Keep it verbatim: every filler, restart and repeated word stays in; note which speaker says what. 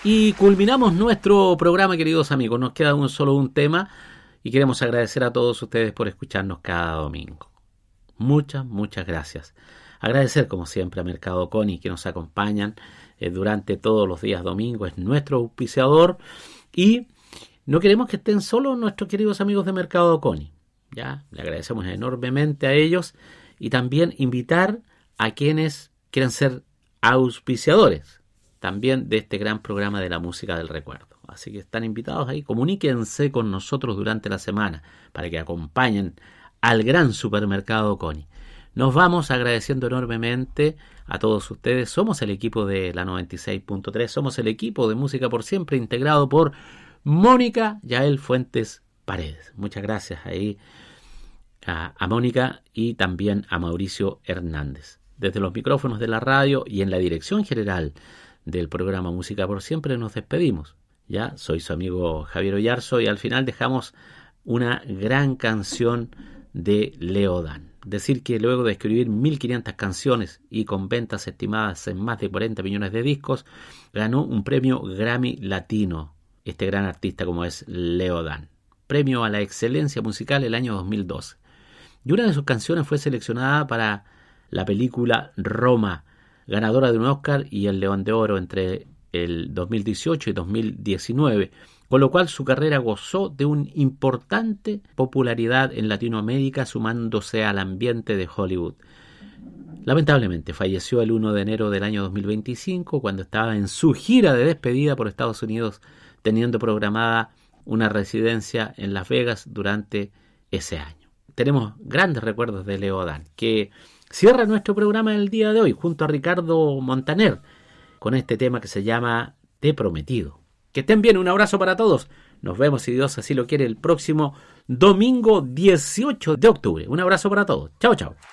Speaker 1: Y culminamos nuestro programa, queridos amigos. Nos queda un solo un tema y queremos agradecer a todos ustedes por escucharnos cada domingo. Muchas, muchas gracias. Agradecer, como siempre, a Mercado Coni, que nos acompañan eh, durante todos los días domingos. Es nuestro auspiciador y no queremos que estén solos nuestros queridos amigos de Mercado Coni. Ya, le agradecemos enormemente a ellos y también invitar a quienes quieran ser auspiciadores también de este gran programa de la música del recuerdo. Así que están invitados ahí, comuníquense con nosotros durante la semana para que acompañen al gran supermercado Coni. Nos vamos agradeciendo enormemente a todos ustedes. Somos el equipo de la noventa y seis punto tres, somos el equipo de Música por Siempre, integrado por Mónica Yael Fuentes Paredes. Muchas gracias ahí a, a Mónica y también a Mauricio Hernández. Desde los micrófonos de la radio y en la dirección general del programa Música por Siempre nos despedimos. Ya soy su amigo Javier Oyarzo y al final dejamos una gran canción de Leo Dan. Decir que luego de escribir mil quinientas canciones y con ventas estimadas en más de cuarenta millones de discos, ganó un premio Grammy Latino, este gran artista como es Leo Dan. Premio a la excelencia musical el año dos mil doce. Y una de sus canciones fue seleccionada para la película Roma, ganadora de un Oscar y el León de Oro entre el dos mil dieciocho y dos mil diecinueve, con lo cual su carrera gozó de una importante popularidad en Latinoamérica, sumándose al ambiente de Hollywood. Lamentablemente falleció el primero de enero del año dos mil veinticinco, cuando estaba en su gira de despedida por Estados Unidos, teniendo programada una residencia en Las Vegas durante ese año. Tenemos grandes recuerdos de Leo Dan, que cierra nuestro programa del día de hoy junto a Ricardo Montaner con este tema que se llama Te Prometido. Que estén bien, un abrazo para todos. Nos vemos, si Dios así lo quiere, el próximo domingo dieciocho de octubre. Un abrazo para todos. Chao, chao.